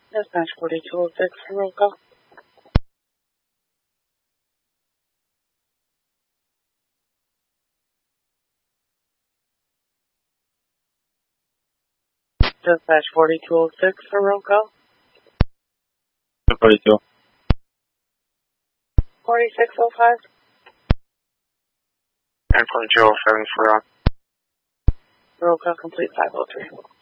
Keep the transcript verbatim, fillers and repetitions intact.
Dispatch forty-two oh six, roll call. Dispatch forty-two oh six for roll call. forty-two. forty-six oh five. And forty-two oh seven for uh, Roll call complete five oh three.